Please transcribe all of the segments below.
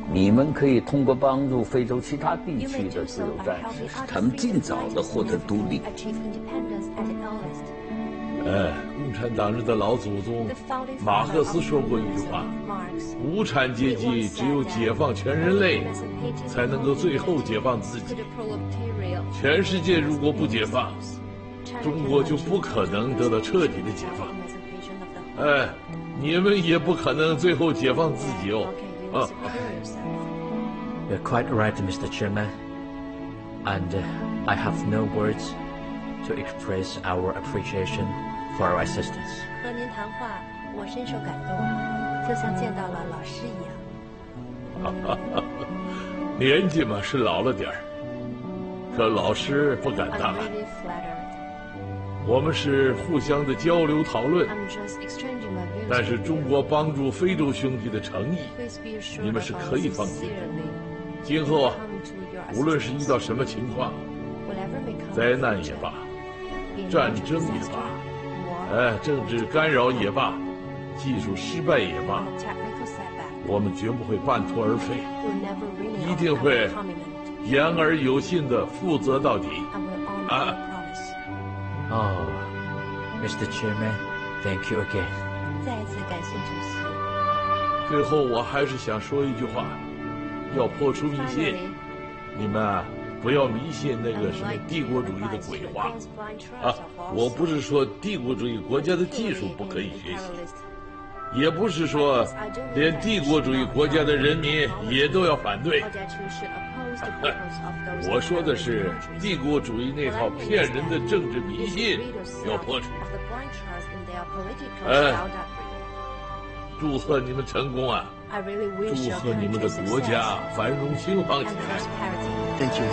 你们可以通过帮助非洲其他地区的自由战士，使他们尽早的获得独立。 共产党人的老祖宗马克思说过一句话：无产阶级只有解放全人类，才能够最后解放自己。全世界如果不解放，中国就不可能得到彻底的解放。你们也不可能最后解放自己哦。 You're quite right, Mr. Chairman. And I have no words to express our appreciation for our assistance. 和您谈话，我深受感动，就像见到了老师一样。 年纪嘛是老了点儿，可老师不敢当啊。我们是互相的交流讨论，但是中国帮助非洲兄弟的诚意，你们是可以放心的。今后啊，无论是遇到什么情况，灾难也罢，战争也罢，政治干扰也罢，技术失败也罢，我们绝不会半途而废，一定会言而有信的负责到底。 Oh, Mr. Chairman, thank you again. 再一次感谢主席。 最后，我还是想说一句话，要破除迷信。你们啊，不要迷信那个什么帝国主义的鬼话啊！我不是说帝国主义国家的技术不可以学习，也不是说连帝国主义国家的人民也都要反对。我说的是帝国主义那套骗人的政治迷信要破除。祝贺你们成功啊！祝贺你们的国家繁荣兴旺起来。 Thank you.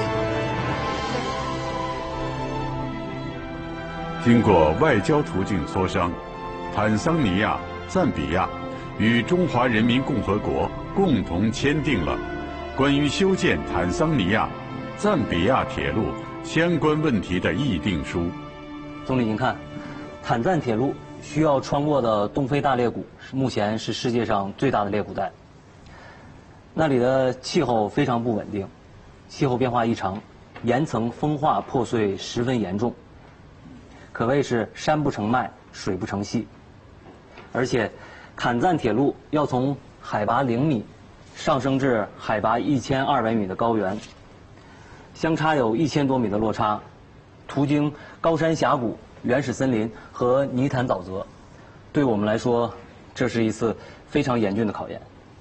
经过外交途径磋商，坦桑尼亚、赞比亚与中华人民共和国共同签订了关于修建坦桑尼亚、赞比亚铁路相关问题的议定书。 总理，您看，坦赞铁路需要穿过的东非大裂谷，目前是世界上最大的裂谷带。那里的气候非常不稳定，气候变化异常，岩层风化破碎十分严重，可谓是山不成脉，水不成溪。而且，坦赞铁路要从海拔0米上升至海拔1200米的高原，相差有1000多米的落差，途经高山峡谷、原始森林和泥潭沼泽，对我们来说，这是一次非常严峻的考验。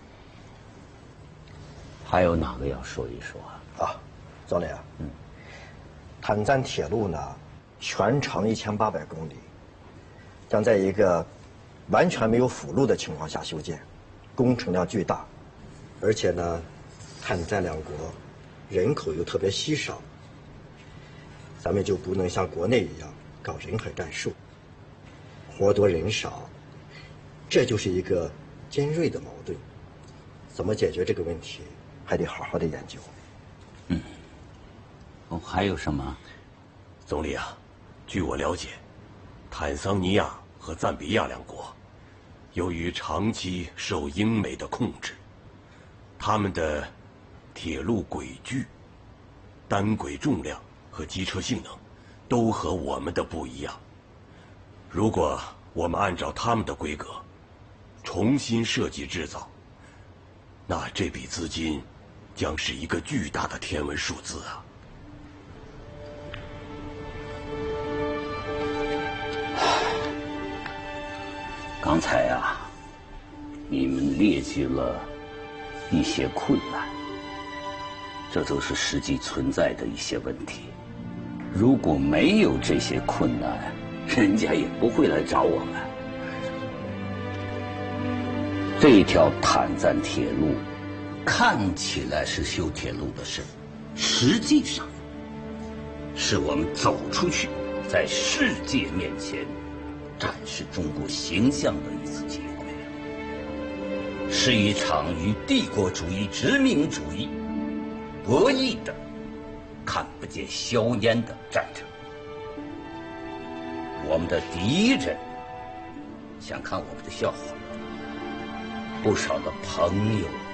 还有哪个要说一说啊？ 总理啊，坦赞铁路呢，全长1800公里，将在一个完全没有辅路的情况下修建，工程量巨大，而且呢，坦赞两国人口又特别稀少，咱们就不能像国内一样搞人海战术，活多人少，这就是一个尖锐的矛盾。怎么解决这个问题，还得好好的研究。 还有什么？ 总理啊，据我了解，坦桑尼亚和赞比亚两国，由于长期受英美的控制，他们的铁路轨距、单轨重量和机车性能都和我们的不一样。如果我们按照他们的规格重新设计制造，那这笔资金将是一个巨大的天文数字啊！ 刚才啊，你们列举了一些困难，这都是实际存在的一些问题。如果没有这些困难，人家也不会来找我们。这条坦赞铁路看起来是修铁路的事，实际上是我们走出去，在世界面前展示中国形象的一次机会，是一场与帝国主义、殖民主义博弈的看不见硝烟的战争。我们的敌人想看我们的笑话，不少的朋友